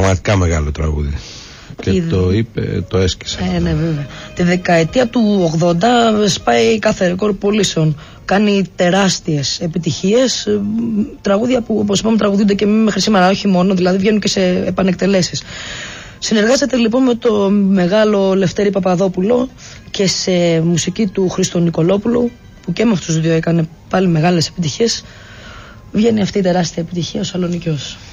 πραγματικά μεγάλο τραγούδι. Και το είπε, το έσκησε. Ναι, βέβαια. Τη δεκαετία του 80 σπάει κάθε ρεκόρ πωλήσεων. Κάνει τεράστιες επιτυχίες. Τραγούδια που, όπως είπαμε, τραγουδούνται και μέχρι σήμερα, όχι μόνο, δηλαδή βγαίνουν και σε επανεκτελέσεις. Συνεργάζεται λοιπόν με το μεγάλο Λευτέρη Παπαδόπουλο και σε μουσική του Χρήστο Νικολόπουλου, που και με αυτούς τους δύο έκανε πάλι μεγάλες επιτυχίες. Βγαίνει αυτή η τεράστια επιτυχία, ο Σαλονικιός.